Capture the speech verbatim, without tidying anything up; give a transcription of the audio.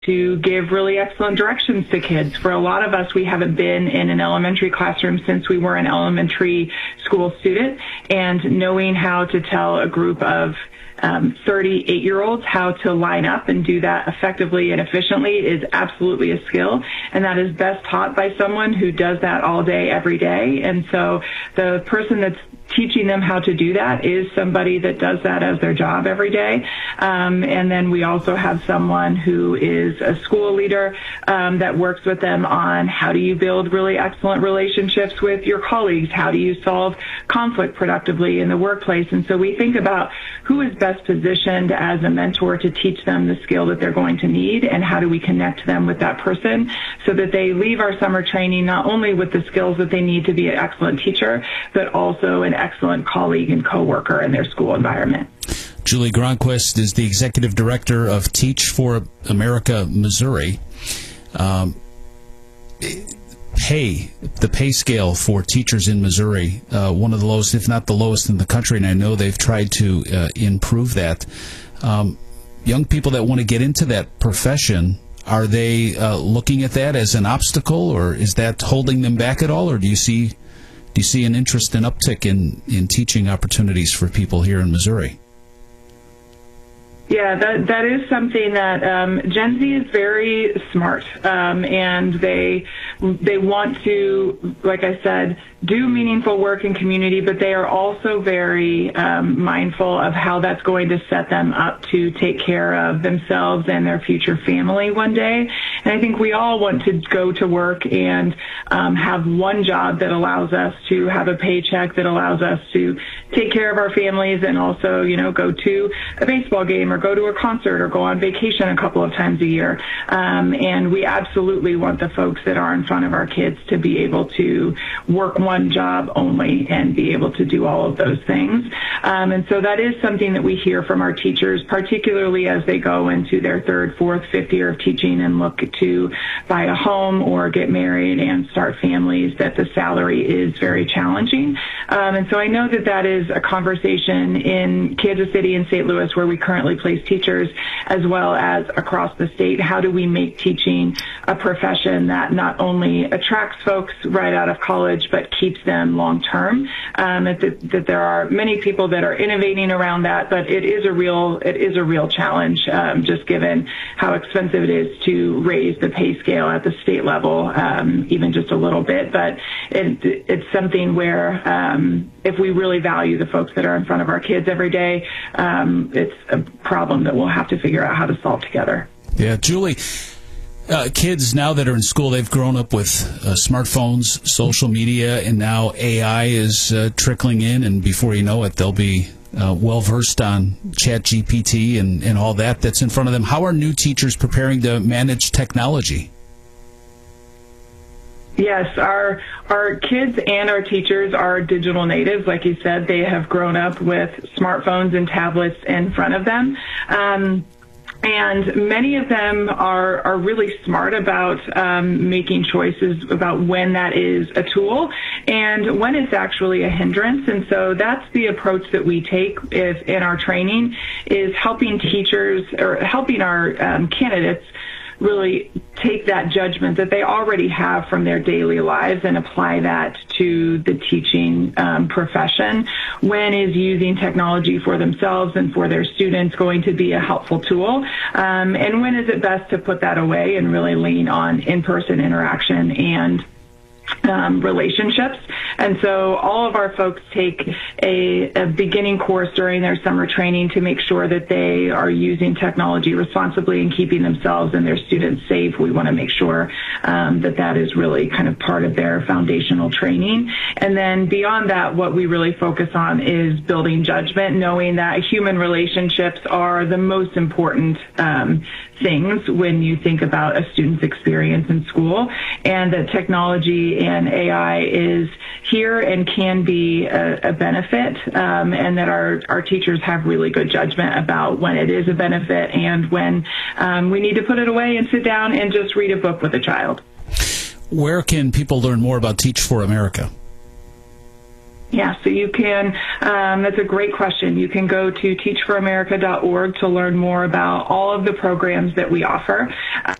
to give really excellent directions to kids. For a lot of us, we haven't been in an elementary classroom since we were an elementary school student, and knowing how to tell a group of um, thirty-eight-year-olds how to line up and do that effectively and efficiently is absolutely a skill, and that is best taught by someone who does that all day, every day. And so the person that's teaching them how to do that is somebody that does that as their job every day. Um, and then we also have someone who is a school leader um, that works with them on how do you build really excellent relationships with your colleagues? How do you solve conflict productively in the workplace? And so we think about who is best positioned as a mentor to teach them the skill that they're going to need, and how do we connect them with that person so that they leave our summer training not only with the skills that they need to be an excellent teacher, but also an excellent colleague and coworker in their school environment. Julie Gronquist is the Executive Director of Teach for America Missouri. Um, pay, the pay scale for teachers in Missouri, uh, one of the lowest, if not the lowest in the country, and I know they've tried to uh, improve that. Um, young people that want to get into that profession, are they uh, looking at that as an obstacle, or is that holding them back at all, or do you see Do you see an interest and uptick in, in teaching opportunities for people here in Missouri? Yeah, that that is something that um, Gen Z is very smart, um, and they they want to, like I said, do meaningful work in community, but they are also very um, mindful of how that's going to set them up to take care of themselves and their future family one day. And I think we all want to go to work and um, have one job that allows us to have a paycheck, that allows us to take care of our families, and also, you know, go to a baseball game or go to a concert or go on vacation a couple of times a year. Um, and we absolutely want the folks that are in front of our kids to be able to work one job only and be able to do all of those things. Um, and so that is something that we hear from our teachers, particularly as they go into their third, fourth, fifth year of teaching and look to buy a home or get married and start families, that the salary is very challenging. Um, and so I know that that is a conversation in Kansas City and Saint Louis, where we currently place teachers, as well as across the state. How do we make teaching a profession that not only attracts folks right out of college, but keeps them long term? Um, that, that there are many people that are innovating around that, but it is a real it is a real challenge, um, just given how expensive it is to raise the pay scale at the state level, um, even just a little bit. But it, it's something where um, if we really value the folks that are in front of our kids every day, um, it's a problem that we'll have to figure out how to solve together. Yeah, Julie, uh, kids now that are in school, they've grown up with uh, smartphones, social media, and now A I is uh, trickling in, and before you know it, they'll be uh, well-versed on Chat G P T and, and all that that's in front of them. How are new teachers preparing to manage technology? Yes, our our kids and our teachers are digital natives. Like you said, they have grown up with smartphones and tablets in front of them. Um, And many of them are, are really smart about um, making choices about when that is a tool and when it's actually a hindrance. And so that's the approach that we take if, in our training, is helping teachers or helping our um, candidates really take that judgment that they already have from their daily lives and apply that to the teaching um, profession. When is using technology for themselves and for their students going to be a helpful tool? Um, and when is it best to put that away and really lean on in-person interaction and Um, relationships? And so all of our folks take a, a beginning course during their summer training to make sure that they are using technology responsibly and keeping themselves and their students safe. We want to make sure um, that that is really kind of part of their foundational training. And then beyond that, what we really focus on is building judgment, knowing that human relationships are the most important um, things when you think about a student's experience in school, and that technology and A I is here and can be a, a benefit, um, and that our, our teachers have really good judgment about when it is a benefit and when um, we need to put it away and sit down and just read a book with a child. Where can people learn more about Teach for America? Yeah, so you can, um, that's a great question. You can go to teach for america dot org to learn more about all of the programs that we offer.